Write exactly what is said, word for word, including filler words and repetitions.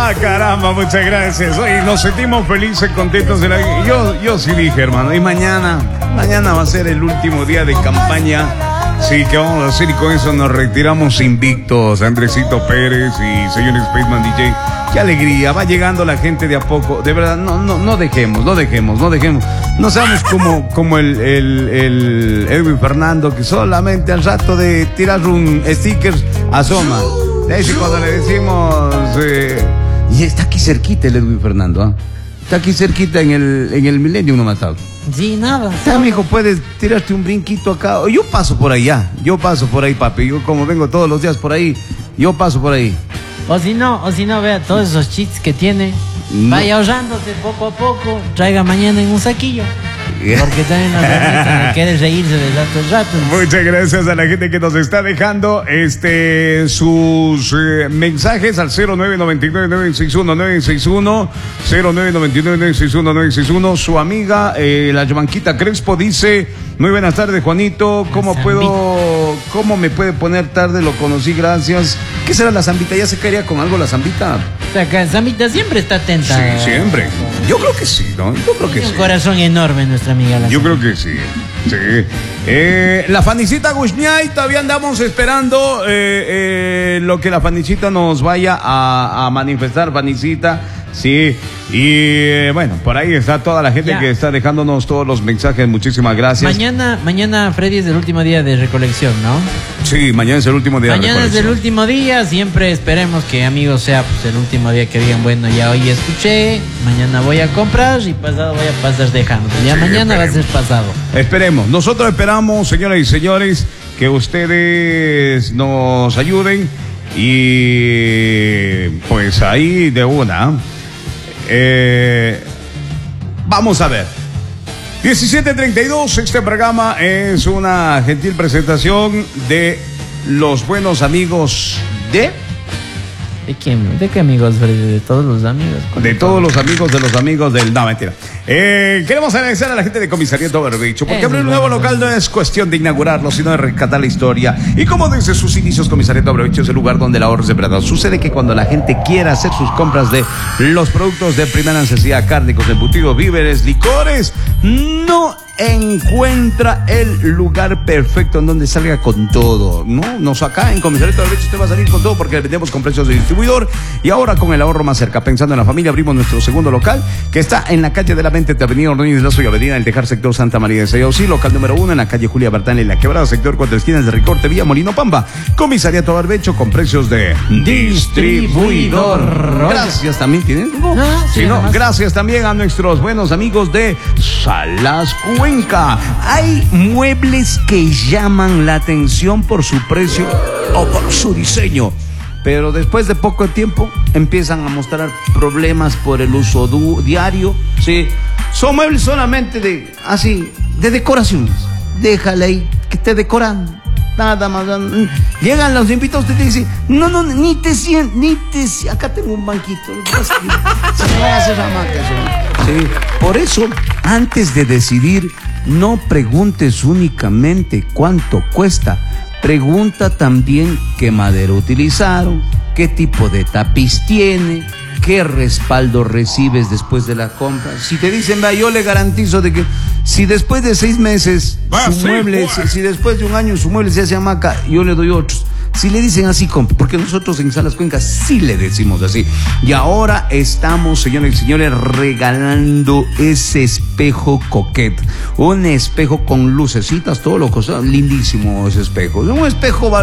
Ah, caramba, muchas gracias. Oye, nos sentimos felices, contentos de la... Yo, yo sí dije, hermano, y mañana, mañana va a ser el último día de campaña. Sí, ¿qué vamos a hacer? Y con eso nos retiramos invictos, Andresito Pérez y señor Spaceman D J. Qué alegría, va llegando la gente de a poco. De verdad, no, no, no dejemos, no dejemos, no dejemos. No seamos como, como el, el, el Edwin Fernando, que solamente al rato de tirar un sticker asoma. Es cuando le decimos... Eh, y está aquí cerquita el Edwin Fernando, ¿ah? ¿eh? Está aquí cerquita en el, en el Millennium, no matado. Sí, nada. Ya, mijo, puedes tirarte un brinquito acá. Yo paso por allá. Yo paso por ahí, papi. Yo como vengo todos los días por ahí, yo paso por ahí. O si no, o si no, vea todos esos cheats que tiene. No. Vaya ahorrándose poco a poco. Traiga mañana en un saquillo. Porque también nos permiten, quiere reírse de rato en rato. Muchas gracias a la gente que nos está dejando este sus eh, mensajes al cero nueve nueve nueve nueve seis uno nueve seis uno, cero nueve nueve nueve nueve seis uno nueve seis uno. Su amiga, eh, la Yamanquita Crespo, dice: muy buenas tardes, Juanito. ¿Cómo puedo, cómo me puede poner tarde? Lo conocí, gracias. ¿Qué será la zambita? ¿Ya se caería con algo la zambita? O sea, que Zambita siempre está atenta. Sí, siempre. Yo creo que sí, ¿no? Yo creo que Tiene sí. un corazón enorme nuestra amiga. La Yo Zambita. creo que sí. Sí. Eh, la Fanicita Gushñay, todavía andamos esperando eh, eh, lo que la Fanicita nos vaya a, a manifestar, Fanicita. Sí, y eh, bueno, por ahí está toda la gente ya. que está dejándonos todos los mensajes. Muchísimas gracias. Mañana, mañana, Freddy, es el último día de recolección, ¿no? Sí, mañana es el último día mañana de recolección. Mañana es el último día. Siempre esperemos que, amigos, sea pues, el último día que digan, bueno, ya hoy escuché, mañana voy a comprar y pasado voy a pasar dejando. Ya sí, mañana esperemos. Va a ser pasado. Esperemos. Nosotros esperamos, señoras y señores, que ustedes nos ayuden y pues ahí de una... Eh, vamos a ver. diecisiete treinta y dos, este programa es una gentil presentación de los buenos amigos de... ¿De quién? ¿De qué amigos? De todos los amigos. De todos los amigos de los amigos del... No, mentira. Eh, queremos agradecer a la gente de Comisariato Barbecho, porque abrir un nuevo local no es cuestión de inaugurarlo, sino de rescatar la historia. Y como desde sus inicios Comisariato Barbecho es el lugar donde el ahorro es de verdad. Sucede que cuando la gente quiera hacer sus compras de los productos de primera necesidad, cárnicos, embutidos, víveres, licores, no encuentra el lugar perfecto en donde salga con todo, ¿no? Nos acá en Comisariato Barbecho usted va a salir con todo porque le vendemos con precios de distribuidor y ahora con el ahorro más cerca. Pensando en la familia, abrimos nuestro segundo local que está en la calle de la Mente de Avenida Ordóñez Lazo y Avenida del Tejar, sector Santa María de Sayausí, local número uno en la calle Julia Bertán en la Quebrada, sector cuatro esquinas de Ricorte, Vía Molino Pamba. Comisariato Barbecho con precios de distribuidor. Gracias también, ¿tienen? No, no, sí, sí, no, gracias también a nuestros buenos amigos de Salas Cuenca. Hay muebles que llaman la atención por su precio o por su diseño, pero después de poco tiempo empiezan a mostrar problemas por el uso du- diario. Sí, son muebles solamente de así, de decoraciones. Déjale ahí que esté decorando. Nada más. Llegan los invitados, te dicen, no, no, ni te sientes, ni te si- acá tengo un banquito. Se me van a hacer hamacas. Sí, por eso, antes de decidir, no preguntes únicamente cuánto cuesta. Pregunta también qué madera utilizaron, qué tipo de tapiz tiene, qué respaldo recibes después de la compra. Si te dicen, va, yo le garantizo de que si después de seis meses Va, su sí, mueble, si, si después de un año su mueble se hace hamaca, yo le doy otros. Si le dicen así, porque nosotros en Salas Cuencas sí le decimos así. Y ahora estamos, señores y señores, regalando ese espejo coquet. Un espejo con lucecitas, todo lo que sea. Lindísimo ese espejo. Un espejo